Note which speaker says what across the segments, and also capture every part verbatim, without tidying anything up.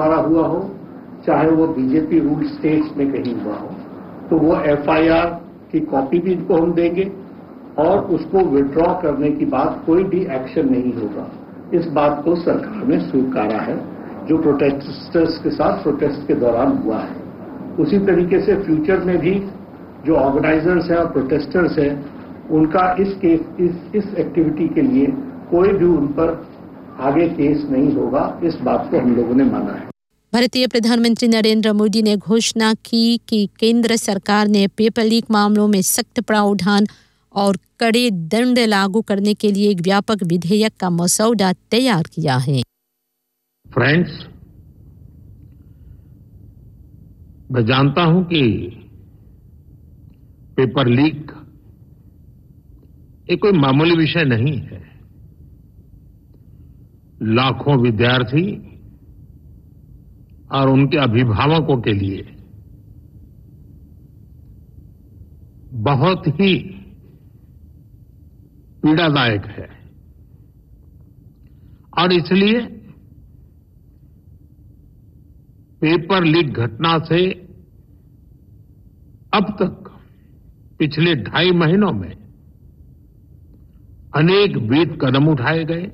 Speaker 1: द्वारा हुआ हो, चाहे वो बीजेपी रूल स्टेट्स में कहीं हुआ हो, तो वो एफआईआर की कॉपी भी इनको हम देंगे और उसको विड्रॉ करने की बात कोई भी एक्शन नहीं होगा। इस बात को सरकार ने स्वीकारा है जो प्रोटेस्टर्स के साथ प्रोटेस्ट के दौरान हुआ है। उसी तरीके से फ्यूचर में भी जो ऑर्गेनाइजर्स हैं और प्रोटेस्टर्स हैं उनका इस केस इस इस एक्टिविटी के लिए कोई भी उन पर आगे केस नहीं होगा। इस बात को हम लोगों ने माना है।
Speaker 2: भारतीय प्रधानमंत्री नरेंद्र मोदी ने घोषणा की कि केंद्र सरकार ने पेपर लीक मामलों में सख्त प्रावधान और कड़े दंड लागू करने के लिए एक व्यापक विधेयक का मसौदा तैयार किया है।
Speaker 3: फ्रेंड्स, मैं जानता हूं कि पेपर लीक ये कोई मामूली विषय नहीं है। लाखों विद्यार्थी और उनके अभिभावकों के लिए बहुत ही पीड़ादायक है और इसलिए पेपर लीक घटना से अब तक पिछले ढाई महीनों में अनेक विध कदम उठाए गए,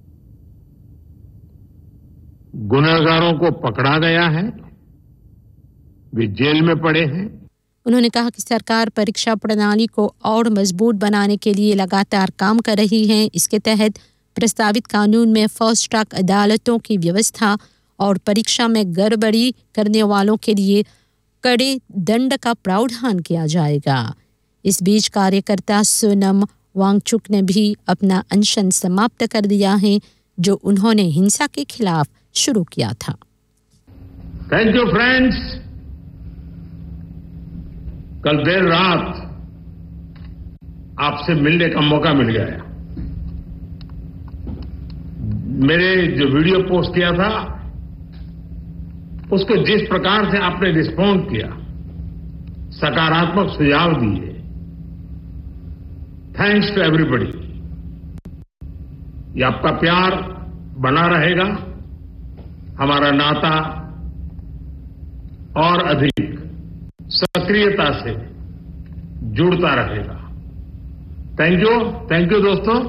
Speaker 3: गुनहगारों को पकड़ा गया है, वे जेल में पड़े हैं।
Speaker 2: उन्होंने कहा कि सरकार परीक्षा प्रणाली को और मजबूत बनाने के लिए लगातार काम कर रही है। इसके तहत प्रस्तावित कानून में फास्ट ट्रैक अदालतों की व्यवस्था और परीक्षा में गड़बड़ी करने वालों के लिए कड़े दंड का प्रावधान किया जाएगा। इस बीच कार्यकर्ता सोनम वांगचुक ने भी अपना अनशन समाप्त कर दिया है जो उन्होंने हिंसा के खिलाफ शुरू किया था।
Speaker 3: Thank you friends. कल देर रात आपसे मिलने का मौका मिल गया। मेरे जो वीडियो पोस्ट किया था उसको जिस प्रकार से आपने रिस्पॉन्ड किया, सकारात्मक सुझाव दिए, थैंक्स टू एवरीबॉडी। ये आपका प्यार बना रहेगा, हमारा नाता और अधिक सक्रियता से जुड़ता रहेगा। थैंक यू, थैंक यू दोस्तों।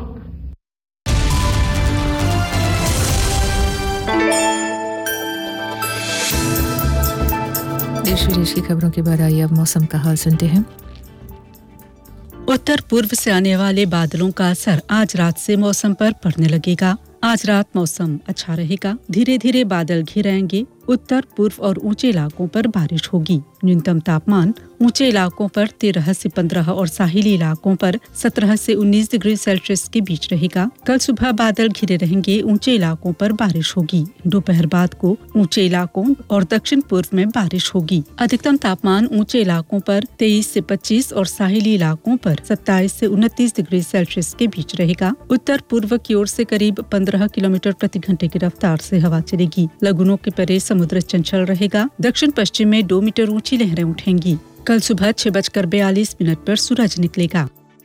Speaker 4: देश विदेश की खबरों के बाद आइए अब मौसम का हाल सुनते हैं।
Speaker 5: उत्तर पूर्व से आने वाले बादलों का असर आज रात से मौसम पर पड़ने लगेगा। आज रात मौसम अच्छा रहेगा, धीरे धीरे बादल घिरेंगे। उत्तर पूर्व और ऊंचे इलाकों पर बारिश होगी। न्यूनतम तापमान ऊंचे इलाकों पर तेरह से पंद्रह और साहिली इलाकों पर सत्रह से उन्नीस डिग्री सेल्सियस के बीच रहेगा। कल सुबह बादल घिरे रहेंगे, ऊंचे इलाकों पर बारिश होगी। दोपहर बाद को ऊंचे इलाकों और दक्षिण पूर्व में बारिश होगी। अधिकतम तापमान ऊंचे इलाकों पर तेईस से पच्चीस और साहिली इलाकों पर सत्ताईस से उनतीस डिग्री सेल्सियस के बीच रहेगा। उत्तर पूर्व की ओर से करीब पंद्रह किलोमीटर प्रति घंटे की रफ्तार से हवा चलेगी। लगुनों के परे समुद्र चंचल रहेगा। दक्षिण पश्चिम में दो मीटर ऊंची लहरें उठेंगी। कल सुबह छह बजकर बयालीस मिनट पर सूरज निकलेगा।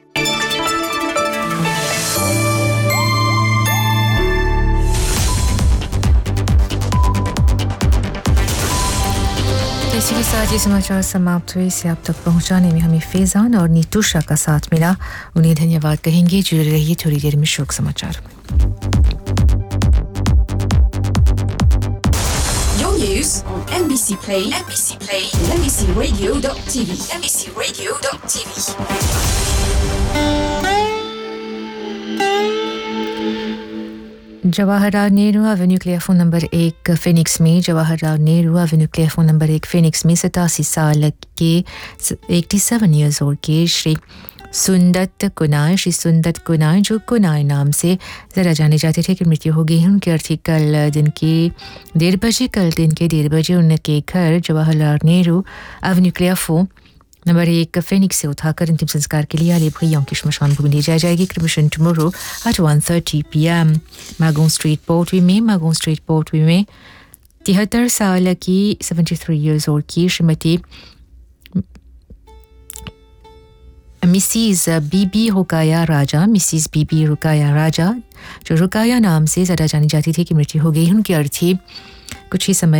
Speaker 4: इसी के साथ ये समाचार समाप्त हुए। इसे आप तक पहुंचाने में हमें फैजान और नीतूषा का साथ मिला। उन्हें धन्यवाद कहेंगे। जुड़े रहिए थोड़ी देर में शोक समाचार।
Speaker 6: News on N B C Play, N B C Play, N B C Radio dot T V, N B C Radio dot T V.
Speaker 4: Jawaharlal Nehru Avenue telephone number एक फिनिक्स में Jawaharlal Nehru Avenue telephone number एक Phoenix में सतासी साल के सत्तासी years old के श्री सुंदत कुनाय श्री सुंदत कुनाय जो कुनाय नाम से ज़रा जाने जाते थे कि मृत्यु हो गई है। उनकी अर्थी कल दिन के डेढ़ बजे कल दिन के डेढ़ बजे उनके घर Jawaharlal Nehru Avenue telephone number एक फिनिक्स से उठाकर अंतिम संस्कार के लिए आले भैयाओं की श्मशान भूमि ले जाई जाएगी। Cremation tomorrow at one thirty P M मैगोन street पोर्टवी में मैगोन स्ट्रीट पोर्टवी में तिहत्तर साल की सेवेंटी थ्री ईयर्स ओल्ड की श्रीमती मिसिज बीबी रुकाया राजा मिसिज बीबी रुकाया राजा जो रुकाया नाम से ज़्यादा जानी जाती थी कि मृत्यु हो गई। उनकी अर्थी कुछ ही समय